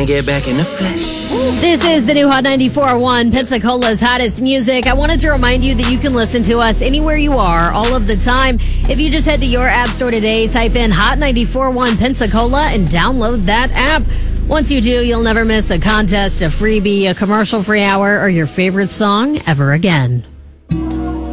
to get back in the flesh. This is the new Hot 94.1, Pensacola's hottest music. I wanted to remind you that you can listen to us anywhere you are, all of the time. If you just head to your app store today, type in Hot 94.1 Pensacola and download that app. Once you do, you'll never miss a contest, a freebie, a commercial-free hour, or your favorite song ever again.